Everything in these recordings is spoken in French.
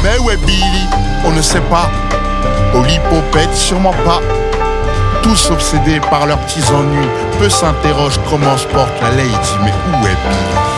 Mais où est Billy? On ne sait pas. Au Lipopette, sûrement pas. Tous obsédés par leurs petits ennuis. Peu s'interrogent comment se porte la lady. Mais où est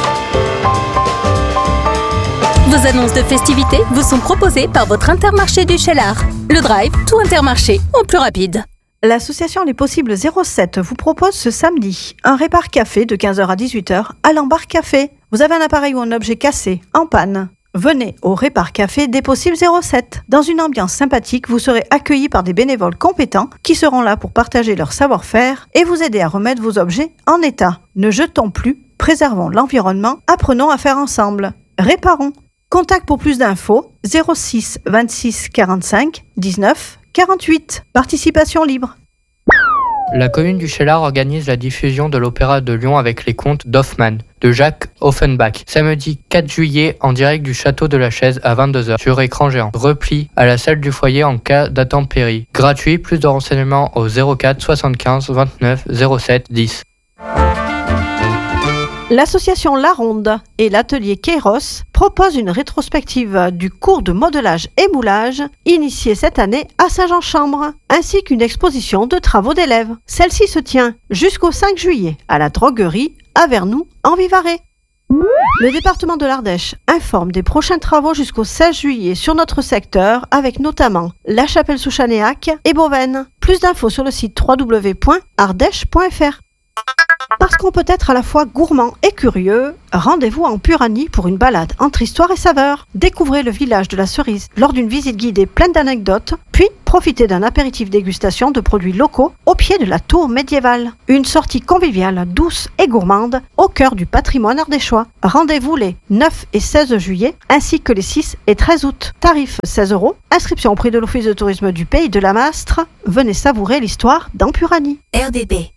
Billy? Vos annonces de festivités vous sont proposées par votre Intermarché du Cheylard. Le Drive, tout Intermarché, en plus rapide. L'association Les Possibles 07 vous propose ce samedi un répar café de 15h à 18h à l'Embarque Café. Vous avez un appareil ou un objet cassé, en panne. Venez au répar café des Possibles 07. Dans une ambiance sympathique, vous serez accueillis par des bénévoles compétents qui seront là pour partager leur savoir-faire et vous aider à remettre vos objets en état. Ne jetons plus, préservons l'environnement, apprenons à faire ensemble. Réparons. Contact pour plus d'infos 06 26 45 19 48. Participation libre. La commune du Cheylard organise la diffusion de l'opéra de Lyon avec les contes d'Hoffmann, de Jacques Offenbach. Samedi 4 juillet, en direct du château de la Chaise à 22h, sur écran géant. Repli à la salle du foyer en cas d'intempérie. Gratuit, plus de renseignements au 04 75 29 07 10. L'association La Ronde et l'atelier Kairos proposent une rétrospective du cours de modelage et moulage initié cette année à Saint-Jean-Chambre, ainsi qu'une exposition de travaux d'élèves. Celle-ci se tient jusqu'au 5 juillet à la droguerie à Vernoux, en Vivarais. Le département de l'Ardèche informe des prochains travaux jusqu'au 16 juillet sur notre secteur, avec notamment La Chapelle-sous-Chanéac et Beauvaine. Plus d'infos sur le site www.ardèche.fr. Parce qu'on peut être à la fois gourmand et curieux, rendez-vous en Puranie pour une balade entre histoire et saveur. Découvrez le village de la Cerise lors d'une visite guidée pleine d'anecdotes, puis profitez d'un apéritif dégustation de produits locaux au pied de la tour médiévale. Une sortie conviviale, douce et gourmande au cœur du patrimoine ardéchois. Rendez-vous les 9 et 16 juillet ainsi que les 6 et 13 août. Tarif 16 €. Inscription au prix de l'Office de tourisme du Pays de la Mastre. Venez savourer l'histoire dans Puranie. RDB.